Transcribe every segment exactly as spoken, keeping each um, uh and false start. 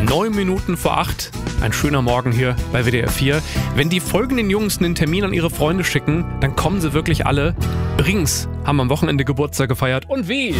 Neun Minuten vor acht. Ein schöner Morgen hier bei W D R vier. Wenn die folgenden Jungs einen Termin an ihre Freunde schicken, dann kommen sie wirklich alle. Brings haben am Wochenende Geburtstag gefeiert. Und wie?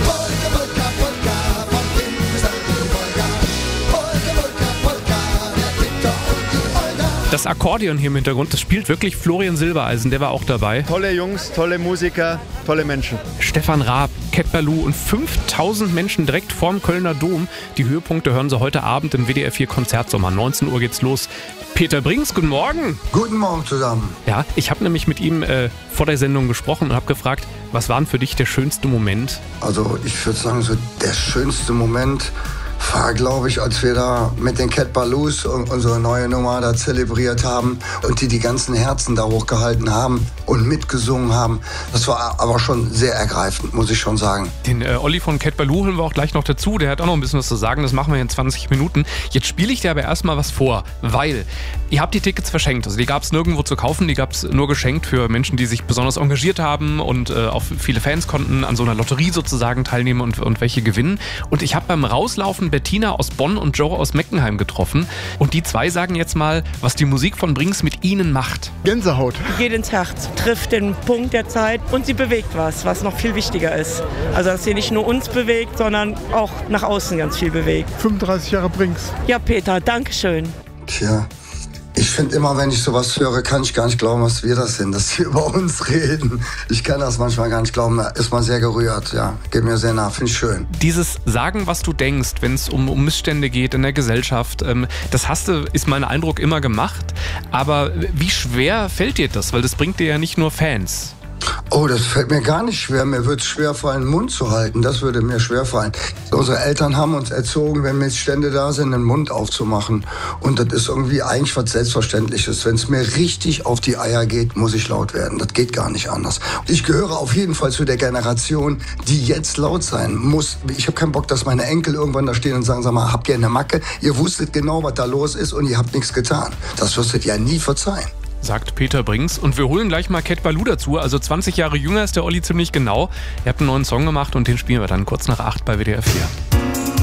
Das Akkordeon hier im Hintergrund, das spielt wirklich Florian Silbereisen, der war auch dabei. Tolle Jungs, tolle Musiker, tolle Menschen. Stefan Raab, Cat Ballou und fünftausend Menschen direkt vorm Kölner Dom. Die Höhepunkte hören Sie heute Abend im W D R vier Konzertsommer. neunzehn Uhr geht's los. Peter Brings, guten Morgen. Guten Morgen zusammen. Ja, ich habe nämlich mit ihm äh, vor der Sendung gesprochen und habe gefragt, was war denn für dich der schönste Moment? Also ich würde sagen, so der schönste Moment war, glaube ich, als wir da mit den Cat Balloos unsere neue Nummer da zelebriert haben und die die ganzen Herzen da hochgehalten haben und mitgesungen haben. Das war aber schon sehr ergreifend, muss ich schon sagen. Den äh, Olli von Cat Ballou holen wir auch gleich noch dazu. Der hat auch noch ein bisschen was zu sagen. Das machen wir in zwanzig Minuten. Jetzt spiele ich dir aber erstmal was vor, weil ihr habt die Tickets verschenkt. Also die gab es nirgendwo zu kaufen. Die gab es nur geschenkt für Menschen, die sich besonders engagiert haben und äh, auch viele Fans konnten an so einer Lotterie sozusagen teilnehmen und, und welche gewinnen. Und ich habe beim Rauslaufen Bettina aus Bonn und Joe aus Meckenheim getroffen. Und die zwei sagen jetzt mal, was die Musik von Brings mit ihnen macht. Gänsehaut. Geht ins Herz, trifft den Punkt der Zeit und sie bewegt was, was noch viel wichtiger ist. Also dass sie nicht nur uns bewegt, sondern auch nach außen ganz viel bewegt. fünfunddreißig Jahre Brings. Ja, Peter, danke schön. Tja, ich finde immer, wenn ich sowas höre, kann ich gar nicht glauben, was wir das sind, dass sie über uns reden. Ich kann das manchmal gar nicht glauben, da ist man sehr gerührt, ja. Geht mir sehr nah, finde ich schön. Dieses Sagen, was du denkst, wenn es um, um Missstände geht in der Gesellschaft, ähm, das hast du, ist mein Eindruck, immer gemacht. Aber wie schwer fällt dir das? Weil das bringt dir ja nicht nur Fans. Oh, das fällt mir gar nicht schwer. Mir wird es schwer fallen, den Mund zu halten. Das würde mir schwer fallen. Unsere Eltern haben uns erzogen, wenn Missstände da sind, den Mund aufzumachen. Und das ist irgendwie eigentlich was Selbstverständliches. Wenn es mir richtig auf die Eier geht, muss ich laut werden. Das geht gar nicht anders. Ich gehöre auf jeden Fall zu der Generation, die jetzt laut sein muss. Ich habe keinen Bock, dass meine Enkel irgendwann da stehen und sagen, sag mal, habt ihr eine Macke? Ihr wusstet genau, was da los ist und ihr habt nichts getan. Das wirst du ja nie verzeihen. Sagt Peter Brings. Und wir holen gleich mal Cat Ballou dazu. Also zwanzig Jahre jünger ist der Olli ziemlich genau. Ihr habt einen neuen Song gemacht und den spielen wir dann kurz nach acht bei W D R vier.